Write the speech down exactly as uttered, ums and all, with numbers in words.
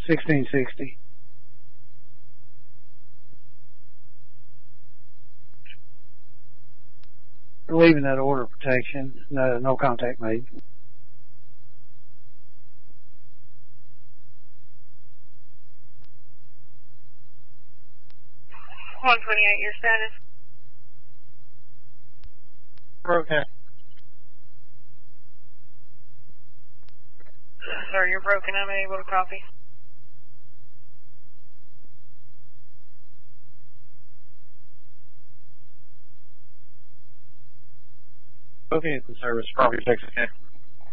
sixteen sixty. We're leaving that order of protection. No, no contact made. one twenty-eight, your status? Broken. Sir, you're broken. I'm able to copy. Okay, the service, property Texas.